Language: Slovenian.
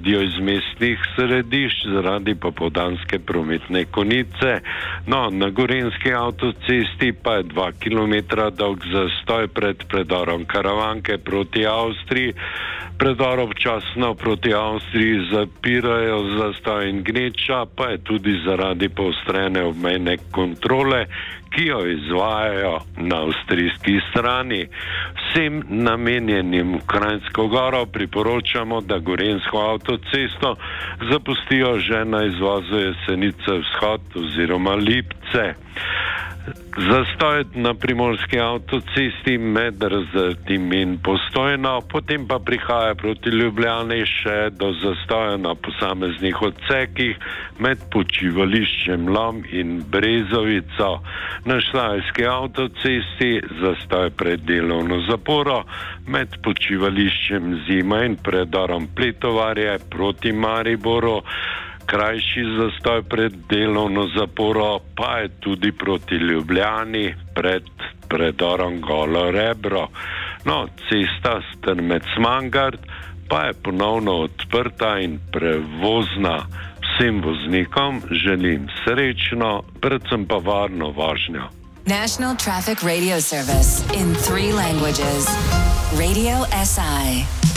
hodijo iz mestnih središč zaradi popoldanske prometne konice. No, na gorenjski avtocesti pa je 2 km dolg zastoj pred predorom Karavanke proti Avstriji. Predor občasno proti Avstriji zapirajo zastoj in gneča, pa je tudi zaradi poostrene obmejne kontrole, ki jo izvajajo na avstrijski strani. Vsem namenjenim v Kranjsko Goro priporočamo, da gorenjsko avtocesto zapustijo že na izvozu Jesenice vzhod oziroma Lipce. Zastoj na primorski avtocesti med Razdrtim in Postojno, potem pa prihaja proti Ljubljani še do zastoja na posameznih odsekih med počivališčem Lom in Brezovico. Na štajerski avtocesti zastoj pred delovno zaporo med počivališčem Zima in predorom Pletovarje proti Mariboru. Krajši zastoj pred delovno zaporo pa je tudi proti Ljubljani pred predorom Golo Rebro. No, cesta Strmec-Mangart pa je ponovno odprta in prevozna. Vsem voznikom želim srečno, predvsem pa varno vožnjo. National Traffic Radio Service in 3 languages. Radio SI.